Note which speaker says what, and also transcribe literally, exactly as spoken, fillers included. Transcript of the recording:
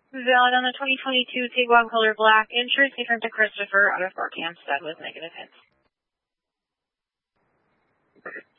Speaker 1: Valid on the twenty twenty-two Tiguan color black. Insurance confirmed to Christopher out of Fort Campstead with negative hits.